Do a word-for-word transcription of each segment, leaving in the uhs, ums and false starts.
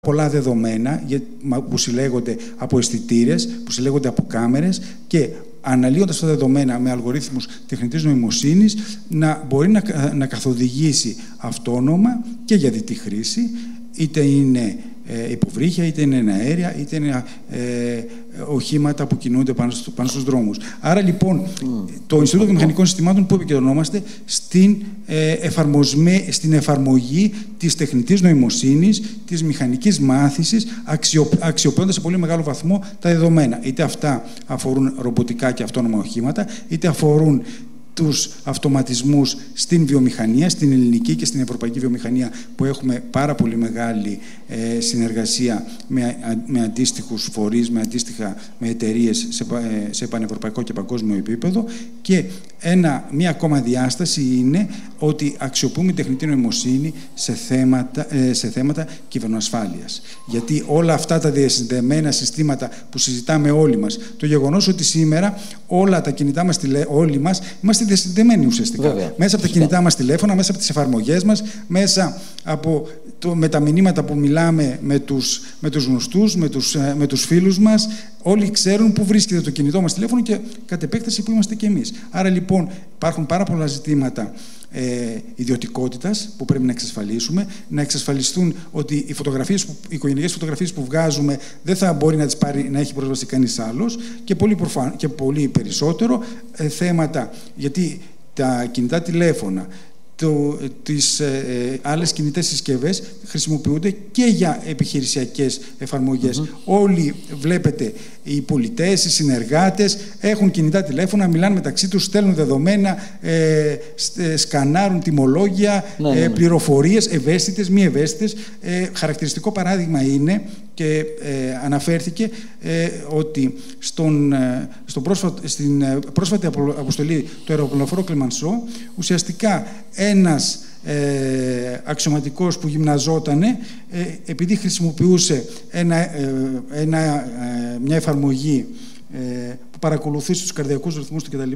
πολλά δεδομένα που συλλέγονται από αισθητήρες, που συλλέγονται από κάμερες και αναλύοντας τα δεδομένα με αλγορίθμους τεχνητής νοημοσύνης να μπορεί να, να καθοδηγήσει αυτόνομα και για τη χρήση, είτε είναι ε, υποβρύχια, είτε είναι αέρια, είτε είναι ε, οχήματα που κινούνται πάνω, στο, πάνω στους δρόμους. Άρα λοιπόν mm. το Ινστιτούτο Βιομηχανικών Συστημάτων που επικεντρωνόμαστε στην, ε, εφαρμοσμέ, στην εφαρμογή της τεχνητής νοημοσύνης, της μηχανικής μάθησης, αξιο, αξιοποιώντας σε πολύ μεγάλο βαθμό τα δεδομένα. Είτε αυτά αφορούν ρομποτικά και αυτόνομα οχήματα, είτε αφορούν τους αυτοματισμούς στην βιομηχανία, στην ελληνική και στην ευρωπαϊκή βιομηχανία, που έχουμε πάρα πολύ μεγάλη ε, συνεργασία με, με αντίστοιχους φορείς, με αντίστοιχα με εταιρείες σε, ε, σε πανευρωπαϊκό και παγκόσμιο επίπεδο. Και ένα, μία ακόμα διάσταση είναι ότι αξιοποιούμε τεχνητή νοημοσύνη σε θέματα, ε, σε θέματα κυβερνοασφάλειας. Γιατί όλα αυτά τα διασυνδεμένα συστήματα που συζητάμε όλοι μας, το γεγονός ότι σήμερα όλα τα κινητά μας, όλοι μας, είμαστε διασυνδεμένοι ουσιαστικά. Βέβαια. Μέσα από τα κινητά μας τηλέφωνα, μέσα από τις εφαρμογές μας, μέσα από το, με τα μηνύματα που μιλάμε με τους, με τους γνωστούς, με τους, με τους φίλους μας. Όλοι ξέρουν πού βρίσκεται το κινητό μας τηλέφωνο και κατ' επέκταση που είμαστε κι εμείς. Άρα λοιπόν υπάρχουν πάρα πολλά ζητήματα ε, ιδιωτικότητας που πρέπει να εξασφαλίσουμε, να εξασφαλιστούν ότι οι, φωτογραφίες που, οι οικογενειακές φωτογραφίες που βγάζουμε δεν θα μπορεί να τις πάρει, να έχει πρόσβαση κανείς άλλος, και πολύ, προφαν, και πολύ περισσότερο ε, θέματα, γιατί τα κινητά τηλέφωνα, Το, τις ε, άλλες κινητές συσκευές χρησιμοποιούνται και για επιχειρησιακές εφαρμογές. Mm-hmm. Όλοι, βλέπετε, οι πολιτές, οι συνεργάτες έχουν κινητά τηλέφωνα, μιλάνε μεταξύ τους, στέλνουν δεδομένα, ε, σκανάρουν τιμολόγια, ναι, ναι, ναι. Ε, πληροφορίες, ευαίσθητες, μη ευαίσθητες. Ε, χαρακτηριστικό παράδειγμα είναι, και ε, αναφέρθηκε, ε, ότι στον, ε, στον πρόσφατο, στην ε, πρόσφατη αποστολή του αεροπλανοφόρου Κλιμανσό, ουσιαστικά ένας ε, αξιωματικός που γυμναζότανε, ε, επειδή χρησιμοποιούσε ένα, ε, ένα, ε, μια εφαρμογή ε, που παρακολουθήσει τους καρδιακούς ρυθμούς του κτλ.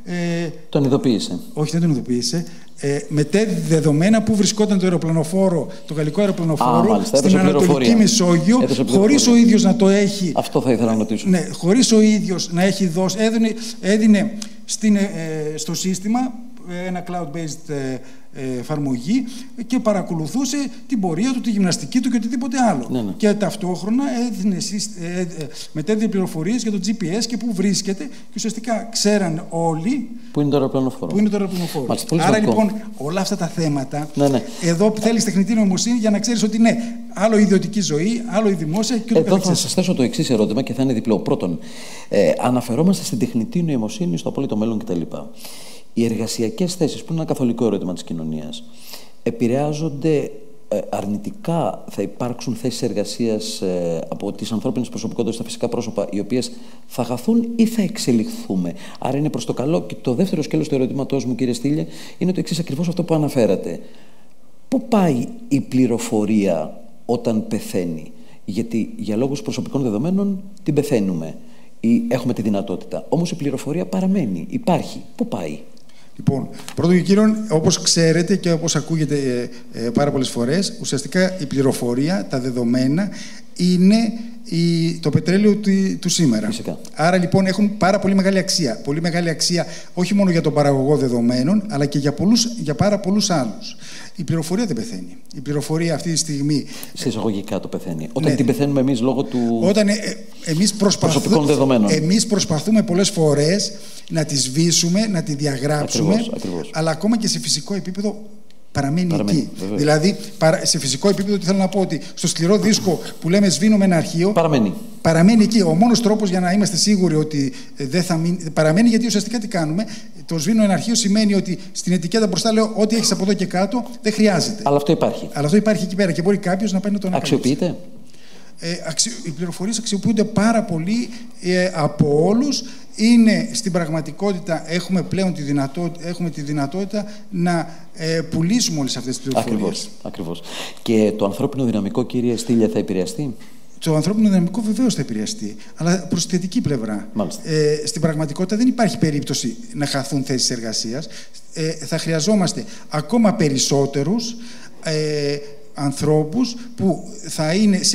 Ε, τον ειδοποίησε. Όχι, δεν τον ειδοποίησε. Ε, μετέδιδε δεδομένα που βρισκόταν το αεροπλανοφόρο, το γαλλικό αεροπλανοφόρο, Α, μάλιστα, στην Ανατολική Μεσόγειο, χωρίς ο ίδιος να το έχει. Αυτό θα ήθελα να ρωτήσω. Ναι, χωρίς ο ίδιος να έχει δώσει. Έδινε, έδινε στην, ε, στο σύστημα ένα cloud-based εφαρμογή και παρακολουθούσε την πορεία του, τη γυμναστική του και οτιδήποτε άλλο. Ναι, ναι. Και ταυτόχρονα έδινε, ε, ε, μετέδινε πληροφορίες για το τζι πι ες και πού βρίσκεται, και ουσιαστικά ξέραν όλοι πού είναι το αεροπλανοφόρο. Πού είναι το αεροπλανοφόρο. Άρα λοιπόν όλα αυτά τα θέματα, ναι, ναι. εδώ θέλεις τεχνητή νοημοσύνη για να ξέρεις ότι ναι, άλλο η ιδιωτική ζωή, άλλο η δημόσια και εδώ θα σας θέσω το εξής ερώτημα και θα είναι διπλό. Πρώτον, ε, αναφερόμαστε στην τεχνητή νοημοσύνη στο απόλυτο μέλλον κτλ. Οι εργασιακές θέσεις, που είναι ένα καθολικό ερώτημα της κοινωνίας, επηρεάζονται ε, αρνητικά? Θα υπάρξουν θέσεις εργασίας ε, από τις ανθρώπινες προσωπικότητες στα φυσικά πρόσωπα, οι οποίες θα χαθούν ή θα εξελιχθούμε? Άρα είναι προς το καλό. Και το δεύτερο σκέλος του ερωτήματός μου, κύριε Στήλιε, είναι το εξής, ακριβώς αυτό που αναφέρατε. Πού πάει η πληροφορία όταν πεθαίνει? Γιατί για λόγους προσωπικών δεδομένων την πεθαίνουμε ή έχουμε τη δυνατότητα. Όμως η πληροφορία παραμένει, υπάρχει. Πού πάει? Λοιπόν, πρώτον και κύριον, όπως ξέρετε και όπως ακούγεται ε, ε, πάρα πολλές φορές, ουσιαστικά η πληροφορία, τα δεδομένα, είναι η, το πετρέλαιο του, του σήμερα. Φυσικά. Άρα λοιπόν έχουν πάρα πολύ μεγάλη αξία. Πολύ μεγάλη αξία όχι μόνο για τον παραγωγό δεδομένων, αλλά και για, πολλούς, για πάρα πολλούς άλλους. Η πληροφορία δεν πεθαίνει. Η πληροφορία αυτή τη στιγμή. Σε εισαγωγικά το πεθαίνει. Όταν ναι. την πεθαίνουμε εμείς λόγω του. Όταν ε, ε, εμείς προσωπικών δεδομένων. Εμείς προσπαθούμε πολλές φορές να τη σβήσουμε, να τη διαγράψουμε. Ακριβώς, ακριβώς. Αλλά ακόμα και σε φυσικό επίπεδο παραμένει, παραμένει εκεί. Βεβαίως. Δηλαδή, σε φυσικό επίπεδο, τι θέλω να πω, ότι στο σκληρό δίσκο που λέμε σβήνουμε ένα αρχείο. Παραμένει. Παραμένει εκεί. Ο μόνος τρόπος για να είμαστε σίγουροι ότι δεν θα μείνει. Παραμένει, γιατί ουσιαστικά τι κάνουμε? Το σβήνω ένα αρχείο σημαίνει ότι στην ετικέτα μπροστά λέω ό,τι έχεις από εδώ και κάτω δεν χρειάζεται. Αλλά αυτό υπάρχει. Αλλά αυτό υπάρχει εκεί πέρα και μπορεί κάποιος να πάει να τον ανακαλύψει. Αξιοποιείται. Ε, αξιο... Οι πληροφορίες αξιοποιούνται πάρα πολύ ε, από όλους. Είναι στην πραγματικότητα, έχουμε πλέον τη δυνατότητα, έχουμε τη δυνατότητα να ε, πουλήσουμε όλες αυτές τις πληροφορίες. Ακριβώς, ακριβώς. Και το ανθρώπινο δυναμικό, κύριε Στήλια, θα επηρεαστεί? Το ανθρώπινο δυναμικό βεβαίως θα επηρεαστεί, αλλά προς τη θετική πλευρά. Ε, στην πραγματικότητα δεν υπάρχει περίπτωση να χαθούν θέσεις εργασίας. Ε, θα χρειαζόμαστε ακόμα περισσότερους. Ε, ανθρώπους που θα είναι σε